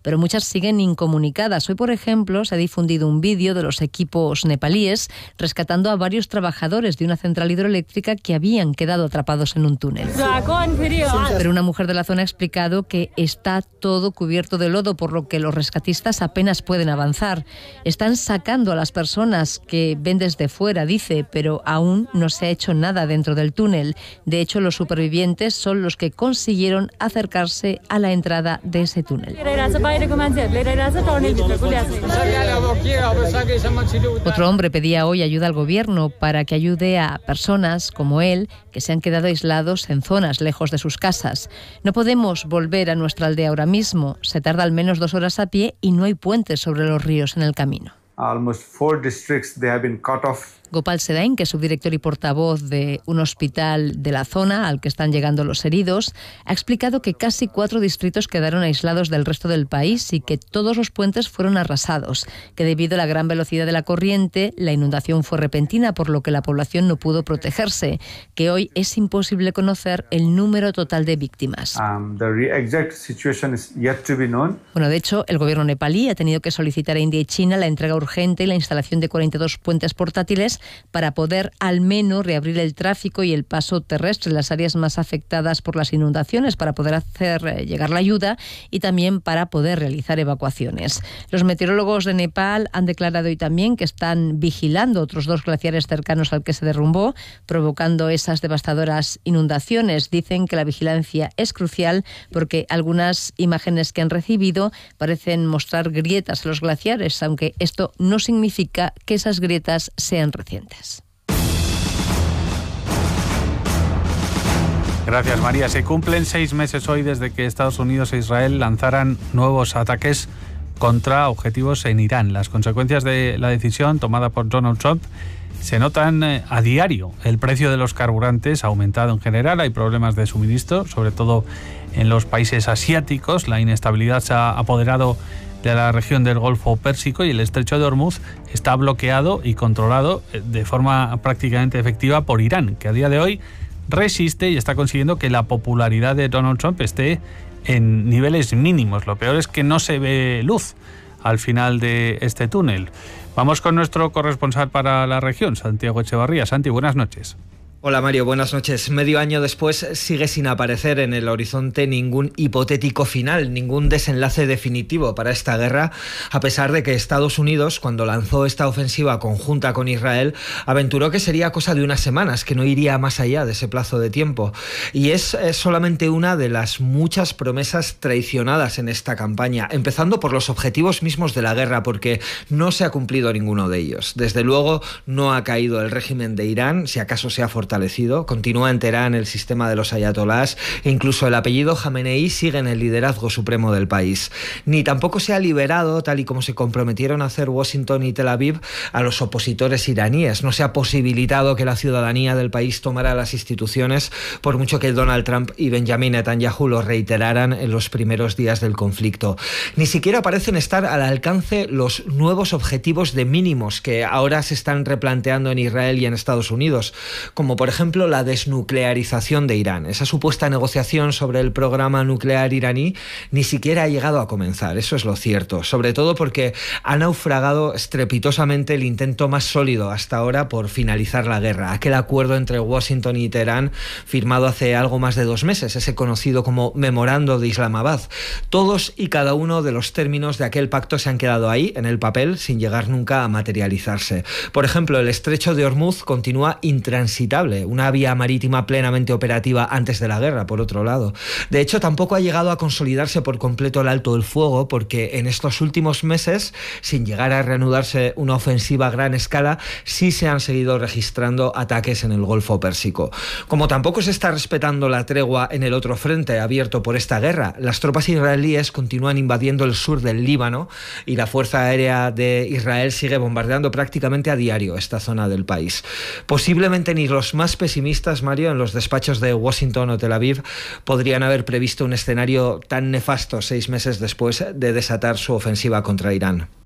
pero muchas siguen incomunicadas. Hoy, por ejemplo, se ha difundido un vídeo de los equipos nepalíes rescatando a varios trabajadores de una central hidroeléctrica que habían quedado atrapados en un túnel. Pero una mujer de la zona ha explicado que está todo cubierto de lodo, por lo que los rescatistas apenas pueden avanzar. Están sacando a las personas que ven desde fuera, dice, pero aún no se ha hecho nada dentro del túnel. De hecho, los supervivientes son los que consiguieron acercarse a la entrada de ese túnel. Otro hombre pedía hoy ayuda al gobierno para que ayude a personas como él que se han quedado aislados en zonas lejos de sus casas. No podemos volver a nuestra aldea ahora mismo. Se tarda al menos 2 horas a pie y no hay puentes sobre los ríos en el camino. Almost 4 districts they have been cut off. Gopal Sedain, que es subdirector y portavoz de un hospital de la zona al que están llegando los heridos, ha explicado que casi 4 distritos quedaron aislados del resto del país y que todos los puentes fueron arrasados, que debido a la gran velocidad de la corriente, la inundación fue repentina, por lo que la población no pudo protegerse, que hoy es imposible conocer el número total de víctimas. Bueno, de hecho, el gobierno nepalí ha tenido que solicitar a India y China la entrega urgente y la instalación de 42 puentes portátiles para poder al menos reabrir el tráfico y el paso terrestre en las áreas más afectadas por las inundaciones, para poder hacer llegar la ayuda y también para poder realizar evacuaciones. Los meteorólogos de Nepal han declarado hoy también que están vigilando otros 2 glaciares cercanos al que se derrumbó, provocando esas devastadoras inundaciones. Dicen que la vigilancia es crucial porque algunas imágenes que han recibido parecen mostrar grietas en los glaciares, aunque esto no significa que esas grietas sean recientes. Gracias, María. Se cumplen 6 meses hoy desde que Estados Unidos e Israel lanzaran nuevos ataques contra objetivos en Irán. Las consecuencias de la decisión tomada por Donald Trump se notan a diario. El precio de los carburantes ha aumentado en general, hay problemas de suministro, sobre todo en los países asiáticos. La inestabilidad se ha apoderado de la región del Golfo Pérsico y el estrecho de Hormuz está bloqueado y controlado de forma prácticamente efectiva por Irán, que a día de hoy resiste y está consiguiendo que la popularidad de Donald Trump esté en niveles mínimos. Lo peor es que no se ve luz al final de este túnel. Vamos con nuestro corresponsal para la región, Santiago Echevarría. Santi, buenas noches. Hola Mario, buenas noches. Medio año después sigue sin aparecer en el horizonte ningún hipotético final, ningún desenlace definitivo para esta guerra, a pesar de que Estados Unidos, cuando lanzó esta ofensiva conjunta con Israel, aventuró que sería cosa de unas semanas, que no iría más allá de ese plazo de tiempo. Y es solamente una de las muchas promesas traicionadas en esta campaña, empezando por los objetivos mismos de la guerra, porque no se ha cumplido ninguno de ellos. Desde luego no ha caído el régimen de Irán, si acaso se ha fortalecido. Continúa en Teherán el sistema de los ayatolás e incluso el apellido Jamenei sigue en el liderazgo supremo del país. Ni tampoco se ha liberado, tal y como se comprometieron a hacer Washington y Tel Aviv, a los opositores iraníes. No se ha posibilitado que la ciudadanía del país tomara las instituciones, por mucho que Donald Trump y Benjamin Netanyahu lo reiteraran en los primeros días del conflicto. Ni siquiera parecen estar al alcance los nuevos objetivos de mínimos que ahora se están replanteando en Israel y en Estados Unidos, como por ejemplo la desnuclearización de Irán. Esa supuesta negociación sobre el programa nuclear iraní ni siquiera ha llegado a comenzar, eso es lo cierto, sobre todo porque ha naufragado estrepitosamente el intento más sólido hasta ahora por finalizar la guerra, aquel acuerdo entre Washington y Teherán firmado hace algo más de 2 meses, ese conocido como Memorando de Islamabad. Todos y cada uno de los términos de aquel pacto se han quedado ahí, en el papel, sin llegar nunca a materializarse. Por ejemplo, el estrecho de Hormuz continúa intransitable, una vía marítima plenamente operativa antes de la guerra, por otro lado. De hecho, tampoco ha llegado a consolidarse por completo el alto el fuego, porque en estos últimos meses, sin llegar a reanudarse una ofensiva a gran escala, sí se han seguido registrando ataques en el Golfo Pérsico. Como tampoco se está respetando la tregua en el otro frente abierto por esta guerra, las tropas israelíes continúan invadiendo el sur del Líbano y la Fuerza Aérea de Israel sigue bombardeando prácticamente a diario esta zona del país. Posiblemente ni los más pesimistas, Mario, en los despachos de Washington o Tel Aviv podrían haber previsto un escenario tan nefasto 6 meses después de desatar su ofensiva contra Irán.